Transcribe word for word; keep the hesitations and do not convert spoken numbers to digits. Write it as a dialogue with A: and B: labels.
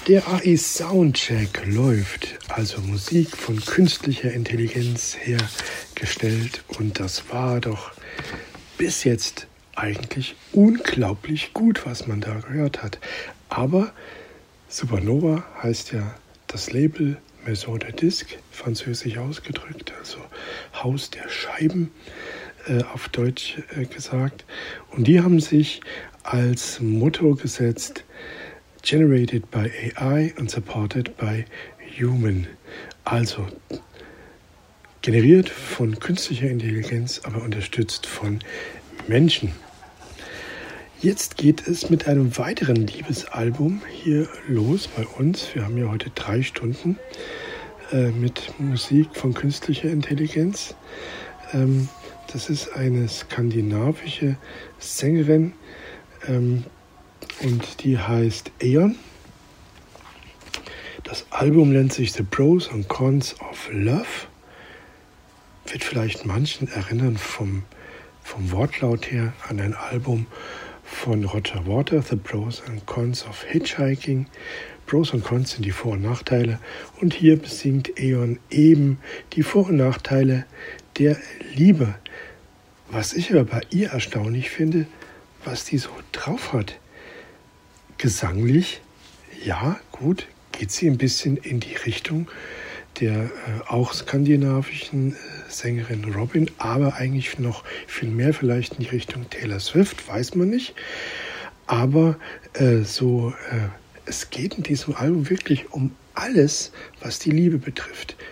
A: Der A I Soundcheck läuft, also Musik von künstlicher Intelligenz hergestellt, und das war doch bis jetzt eigentlich unglaublich gut, was man da gehört hat. Aber Supernova heißt ja das Label, Maison de Disque, französisch ausgedrückt, also Haus der Scheiben äh, auf Deutsch äh, gesagt. Und die haben sich als Motto gesetzt: Generated by A I and supported by human. Also generiert von künstlicher Intelligenz, aber unterstützt von Menschen. Jetzt geht es mit einem weiteren Liebesalbum hier los bei uns. Wir haben ja heute drei Stunden äh, mit Musik von künstlicher Intelligenz. Ähm, das ist eine skandinavische Sängerin, ähm, und die heißt Aeon. Das Album nennt sich The Pros and Cons of Love. Wird vielleicht manchen erinnern vom, vom Wortlaut her an ein Album von Roger Waters, The Pros and Cons of Hitchhiking. Pros und Cons sind die Vor- und Nachteile. Und hier besingt Aeon eben die Vor- und Nachteile der Liebe. Was ich aber bei ihr erstaunlich finde, was die so drauf hat. Gesanglich, ja, gut, geht sie ein bisschen in die Richtung der äh, auch skandinavischen äh, Sängerin Robyn, aber eigentlich noch viel mehr vielleicht in die Richtung Taylor Swift, weiß man nicht. Aber äh, so, äh, es geht in diesem Album wirklich um alles, was die Liebe betrifft.